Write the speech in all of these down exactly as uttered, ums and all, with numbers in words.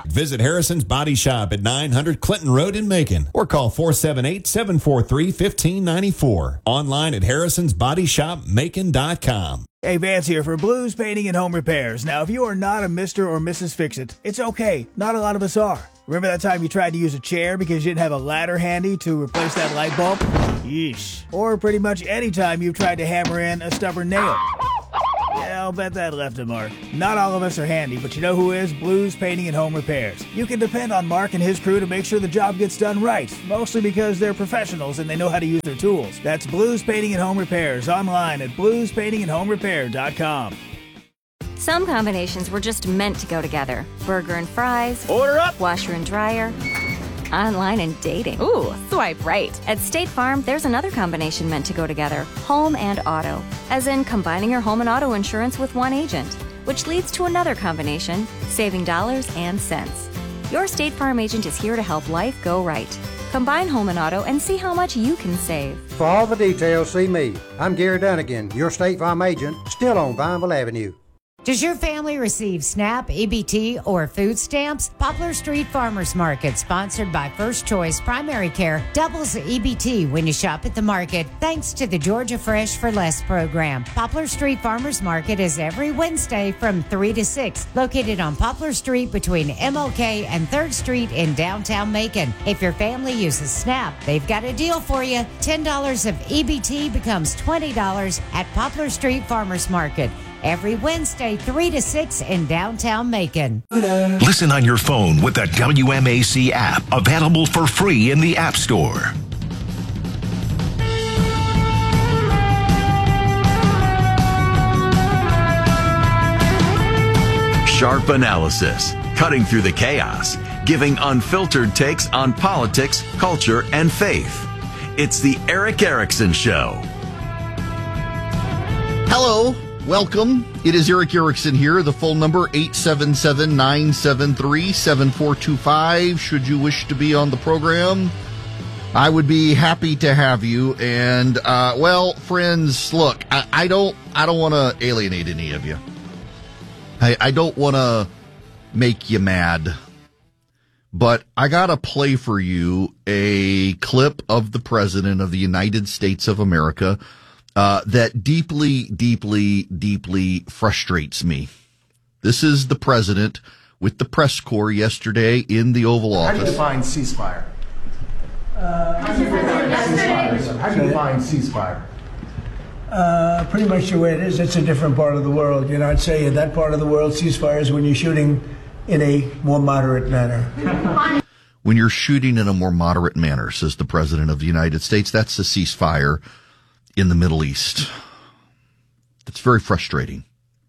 Visit Harrison's Body Shop at nine hundred Clinton Road in Macon or call four seven eight, seven four three, one five nine four. Online at harrisons body shop macon dot com. Hey, Vance here for Blues Painting and Home Repairs. Now, if you are not a Mister or Missus Fix-It, it's okay. Not a lot of us are. Remember that time you tried to use a chair because you didn't have a ladder handy to replace that light bulb? Yeesh. Or pretty much any time you've tried to hammer in a stubborn nail. Yeah, I'll bet that left a mark. Not all of us are handy, but you know who is? Blues Painting and Home Repairs. You can depend on Mark and his crew to make sure the job gets done right, mostly because they're professionals and they know how to use their tools. That's Blues Painting and Home Repairs, online at blues painting and home repair dot com. Some combinations were just meant to go together. Burger and fries. Order up! Washer and dryer. Online and dating. Ooh, swipe right. At State Farm, there's another combination meant to go together. Home and auto. As in combining your home and auto insurance with one agent. Which leads to another combination, saving dollars and cents. Your State Farm agent is here to help life go right. Combine home and auto and see how much you can save. For all the details, see me. I'm Gary Dunnigan, your State Farm agent, still on Vineville Avenue. Does your family receive SNAP, E B T, or food stamps? Poplar Street Farmers Market, sponsored by First Choice Primary Care, doubles the E B T when you shop at the market, thanks to the Georgia Fresh for Less program. Poplar Street Farmers Market is every Wednesday from three to six, located on Poplar Street between M L K and third Street in downtown Macon. If your family uses SNAP, they've got a deal for you. ten dollars of E B T becomes twenty dollars at Poplar Street Farmers Market. Every Wednesday, three to six in downtown Macon. Listen on your phone with the W M A C app, available for free in the App Store. Sharp analysis, cutting through the chaos, giving unfiltered takes on politics, culture, and faith. It's the Erick Erickson Show. Hello. Welcome. It is Erick Erickson here. The phone number, eight seven seven, nine seven three, seven four two five. Should you wish to be on the program, I would be happy to have you. And, uh, well, friends, look, I, I don't I don't want to alienate any of you. I, I don't want to make you mad. But I got to play for you a clip of the President of the United States of America Uh, that deeply, deeply, deeply frustrates me. This is the president with the press corps yesterday in the Oval Office. How do you define ceasefire? Uh, how do you define ceasefire? How do you define ceasefire? Uh, pretty much the way it is. It's a different part of the world. You know, I'd say in that part of the world, ceasefire is when you're shooting in a more moderate manner. When you're shooting in a more moderate manner, says the President of the United States, that's a ceasefire in the Middle East. That's very frustrating.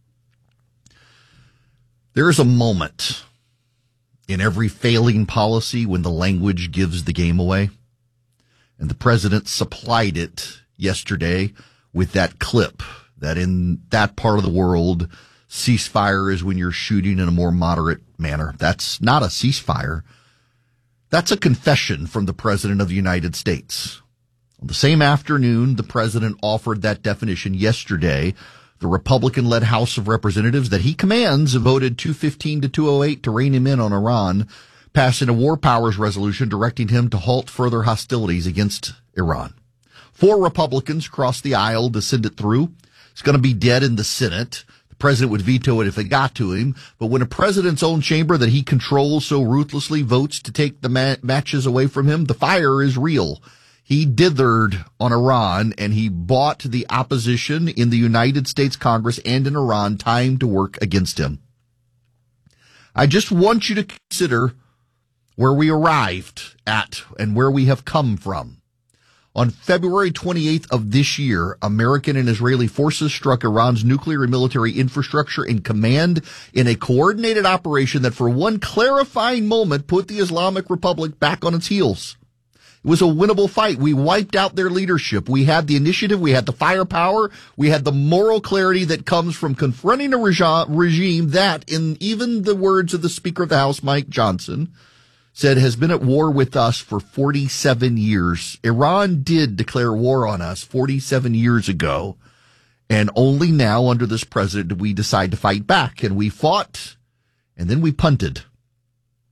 There is a moment in every failing policy when the language gives the game away. And the president supplied it yesterday with that clip that in that part of the world, ceasefire is when you're shooting in a more moderate manner. That's not a ceasefire. That's a confession from the President of the United States. On the same afternoon, the president offered that definition yesterday. The Republican-led House of Representatives that he commands voted two fifteen to two oh eight to rein him in on Iran, passing a war powers resolution directing him to halt further hostilities against Iran. Four Republicans crossed the aisle to send it through. It's going to be dead in the Senate. The president would veto it if it got to him. But when a president's own chamber that he controls so ruthlessly votes to take the ma- matches away from him, the fire is real. He dithered on Iran, and he bought the opposition in the United States Congress and in Iran time to work against him. I just want you to consider where we arrived at and where we have come from. On February twenty-eighth of this year, American and Israeli forces struck Iran's nuclear and military infrastructure in command in a coordinated operation that for one clarifying moment put the Islamic Republic back on its heels. It was a winnable fight. We wiped out their leadership. We had the initiative. We had the firepower. We had the moral clarity that comes from confronting a regime that, in even the words of the Speaker of the House, Mike Johnson, said has been at war with us for forty-seven years. Iran did declare war on us forty-seven years ago, and only now under this president did we decide to fight back. And we fought, and then we punted.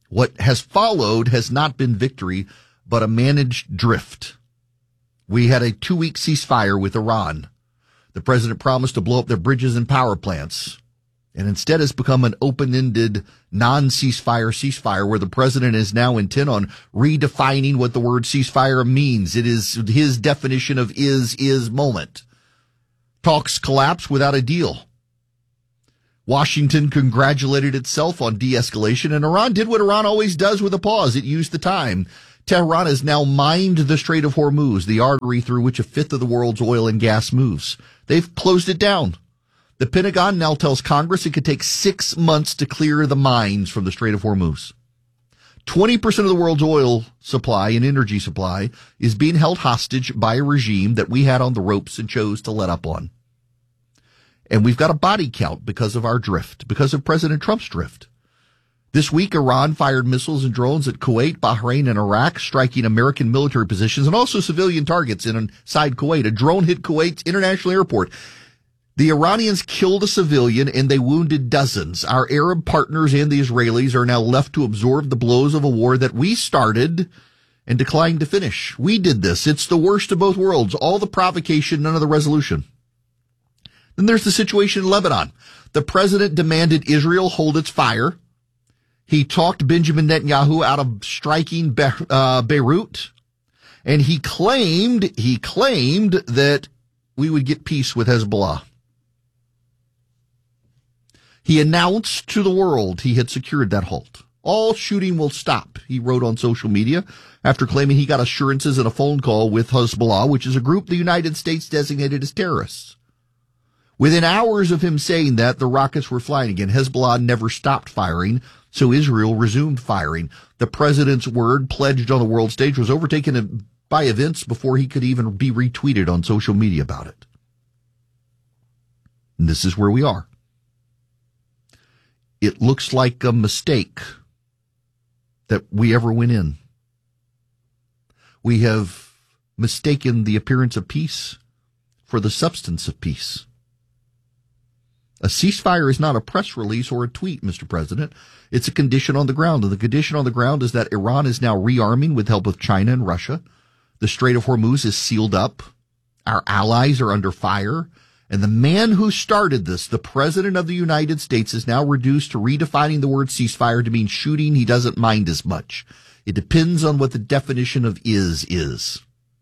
What has followed has not been victory, but a managed drift. We had a two-week ceasefire with Iran. The president promised to blow up their bridges and power plants, and instead has become an open-ended, non-ceasefire ceasefire where the president is now intent on redefining what the word ceasefire means. It is his definition of is, is moment. Talks collapse without a deal. Washington congratulated itself on de-escalation, and Iran did what Iran always does with a pause. It used the time. Tehran has now mined the Strait of Hormuz, the artery through which a fifth of the world's oil and gas moves. They've closed it down. The Pentagon now tells Congress it could take six months to clear the mines from the Strait of Hormuz. twenty percent of the world's oil supply and energy supply is being held hostage by a regime that we had on the ropes and chose to let up on. And we've got a body count because of our drift, because of President Trump's drift. This week, Iran fired missiles and drones at Kuwait, Bahrain, and Iraq, striking American military positions and also civilian targets inside Kuwait. A drone hit Kuwait's international airport. The Iranians killed a civilian and they wounded dozens. Our Arab partners and the Israelis are now left to absorb the blows of a war that we started and declined to finish. We did this. It's the worst of both worlds. All the provocation, none of the resolution. Then there's the situation in Lebanon. The president demanded Israel hold its fire. He talked Benjamin Netanyahu out of striking Be- uh, Beirut. And he claimed, he claimed that we would get peace with Hezbollah. He announced to the world he had secured that halt. All shooting will stop, he wrote on social media, after claiming he got assurances in a phone call with Hezbollah, which is a group the United States designated as terrorists. Within hours of him saying that, the rockets were flying again. Hezbollah never stopped firing, so Israel resumed firing. The president's word, pledged on the world stage, was overtaken by events before he could even be retweeted on social media about it. And this is where we are. It looks like a mistake that we ever went in. We have mistaken the appearance of peace for the substance of peace. A ceasefire is not a press release or a tweet, Mister President. It's a condition on the ground. And the condition on the ground is that Iran is now rearming with help of China and Russia. The Strait of Hormuz is sealed up. Our allies are under fire. And the man who started this, the President of the United States, is now reduced to redefining the word ceasefire to mean shooting he doesn't mind as much. It depends on what the definition of is is.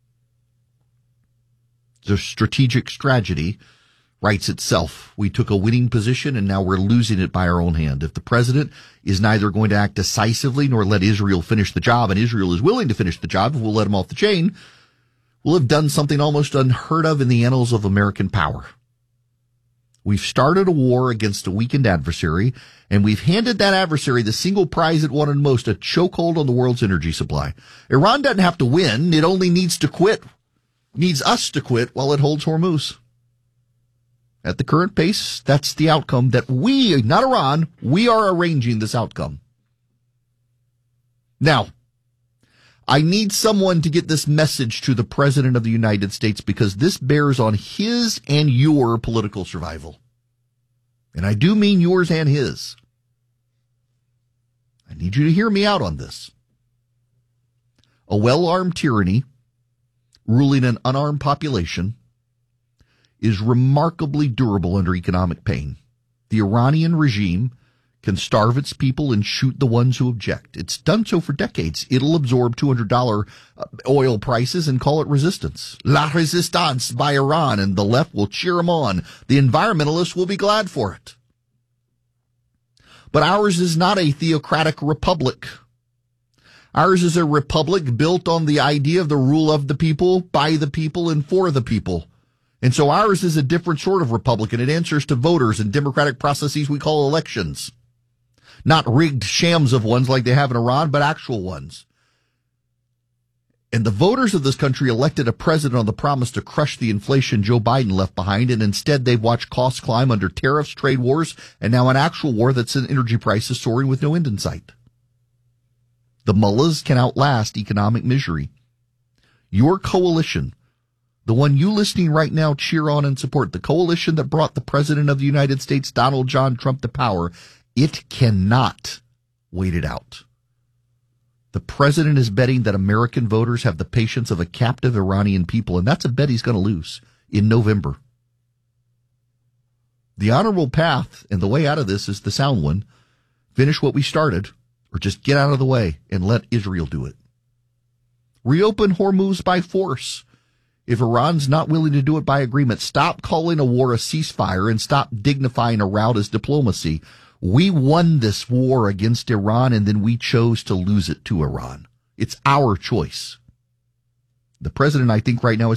The strategic strategy writes itself. We took a winning position and now we're losing it by our own hand. If the president is neither going to act decisively nor let Israel finish the job, and Israel is willing to finish the job, if we'll let him off the chain, we'll have done something almost unheard of in the annals of American power. We've started a war against a weakened adversary, and we've handed that adversary the single prize it wanted most, a chokehold on the world's energy supply. Iran doesn't have to win. It only needs to quit, needs us to quit while it holds Hormuz. At the current pace, that's the outcome that we, not Iran, we are arranging this outcome. Now, I need someone to get this message to the President of the United States because this bears on his and your political survival. And I do mean yours and his. I need you to hear me out on this. A well-armed tyranny ruling an unarmed population is remarkably durable under economic pain. The Iranian regime can starve its people and shoot the ones who object. It's done so for decades. It'll absorb two hundred dollars oil prices and call it resistance. La Resistance by Iran, and the left will cheer them on. The environmentalists will be glad for it. But ours is not a theocratic republic. Ours is a republic built on the idea of the rule of the people, by the people, and for the people. And so ours is a different sort of republic, and it answers to voters and democratic processes we call elections. Not rigged shams of ones like they have in Iran, but actual ones. And the voters of this country elected a president on the promise to crush the inflation Joe Biden left behind, and instead they've watched costs climb under tariffs, trade wars, and now an actual war that's an energy prices soaring with no end in sight. The mullahs can outlast economic misery. Your coalition, the one you listening right now cheer on and support, the coalition that brought the President of the United States, Donald John Trump, to power, it cannot wait it out. The president is betting that American voters have the patience of a captive Iranian people, and that's a bet he's going to lose in November. The honorable path and the way out of this is the sound one. Finish what we started, or just get out of the way and let Israel do it. Reopen Hormuz by force. If Iran's not willing to do it by agreement, stop calling a war a ceasefire and stop dignifying a rout as diplomacy. We won this war against Iran, and then we chose to lose it to Iran. It's our choice. The president, I think, right now is